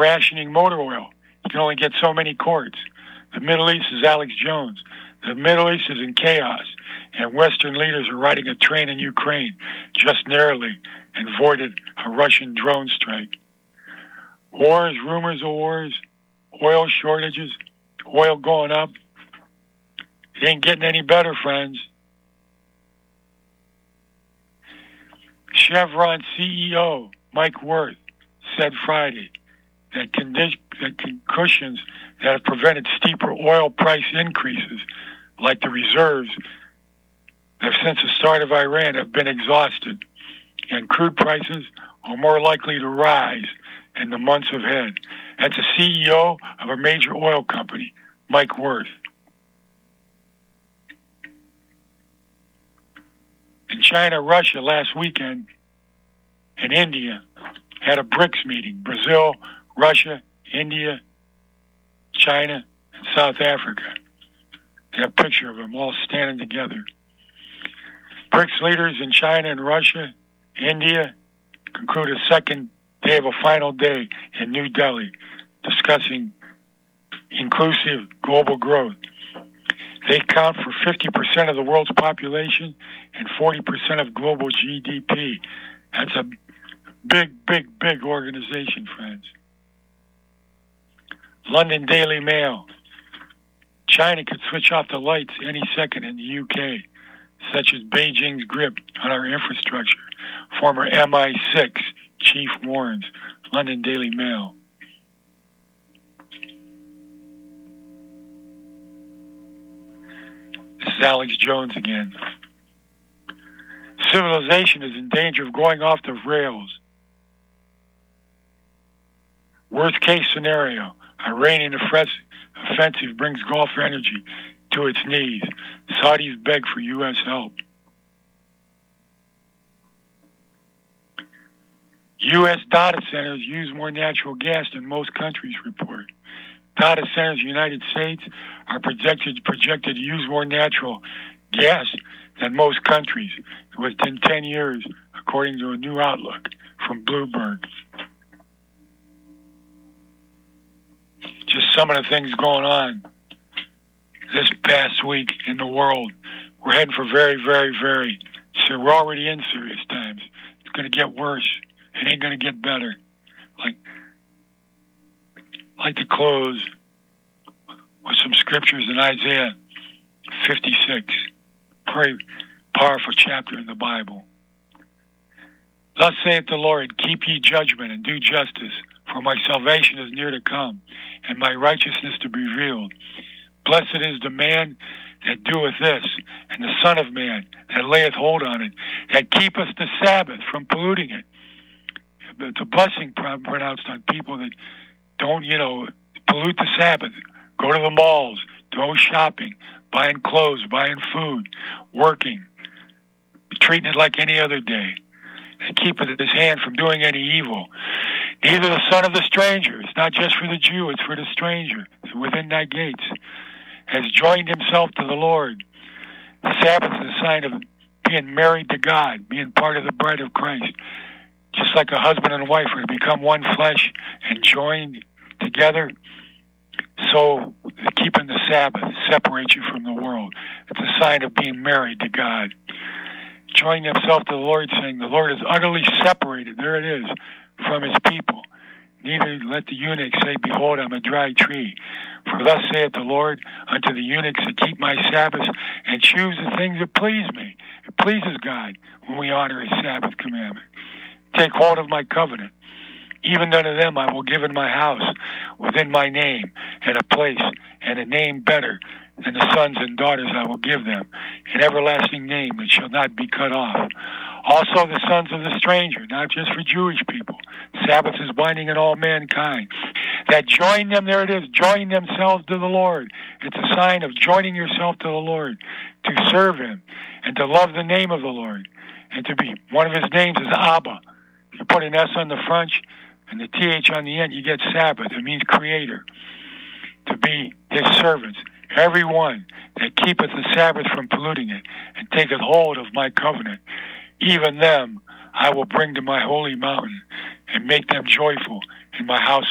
rationing motor oil. You can only get so many quarts. The Middle East is Alex Jones. The Middle East is in chaos, and Western leaders are riding a train in Ukraine just narrowly and avoided a Russian drone strike. Wars, rumors of wars, oil shortages, oil going up. It ain't getting any better, friends. Chevron CEO Mike Wirth said Friday that cushions that have prevented steeper oil price increases, like the reserves that since the start of Iran have been exhausted, and crude prices are more likely to rise in the months ahead. That's the CEO of a major oil company, Mike Wirth. In China, Russia last weekend, and India had a BRICS meeting. Brazil, Russia, India, China, and South Africa. They have a picture of them all standing together. BRICS leaders in China and Russia, India, conclude a second day of a final day in New Delhi, discussing inclusive global growth. They count for 50% of the world's population and 40% of global GDP. That's a big organization, friends. London Daily Mail. China could switch off the lights any second in the UK, such as Beijing's grip on our infrastructure. Former MI6 chief warns. London Daily Mail. This is Alex Jones again. Civilization is in danger of going off the rails. Worst case scenario, Iranian offensive brings Gulf energy to its knees. Saudis beg for U.S. help. U.S. data centers use more natural gas than most countries report. Data centers in the United States are projected to use more natural gas than most countries within 10 years, according to a new outlook from Bloomberg. Just some of the things going on this past week in the world. We're heading for very, so we're already in serious times. It's going to get worse. It ain't going to get better. Like to close with some scriptures in Isaiah 56. Very powerful chapter in the Bible. Thus saith the Lord, keep ye judgment and do justice, for my salvation is near to come, and my righteousness to be revealed. Blessed is the man that doeth this, and the Son of Man that layeth hold on it, that keepeth the Sabbath from polluting it. It's a blessing pronounced on people that don't, pollute the Sabbath. Go to the malls, go shopping, buying clothes, buying food, working, treating it like any other day, and keepeth his hand from doing any evil. Neither the son of the stranger, it's not just for the Jew, it's for the stranger, within thy gates, has joined himself to the Lord. The Sabbath is a sign of being married to God, being part of the bride of Christ. Just like a husband and a wife are to become one flesh and joined together, so keeping the Sabbath separates you from the world. It's a sign of being married to God. Joining himself to the Lord, saying, the Lord is utterly separated, there it is, from his people. Neither let the eunuch say, behold, I'm a dry tree. For thus saith the Lord unto the eunuchs that keep my Sabbaths and choose the things that please me. It pleases God when we honor his Sabbath commandment. Take hold of my covenant. Even unto them I will give in my house within my name, and a place and a name better than the sons and daughters I will give them, an everlasting name that shall not be cut off. Also the sons of the stranger, not just for Jewish people. Sabbath is binding in all mankind. That join them, there it is, join themselves to the Lord. It's a sign of joining yourself to the Lord, to serve him, and to love the name of the Lord. And to be, one of his names is Abba. You put an S on the front and the TH on the end, you get Sabbath. It means creator. To be his servants. Everyone that keepeth the Sabbath from polluting it, and taketh hold of my covenant, even them I will bring to my holy mountain, and make them joyful in my house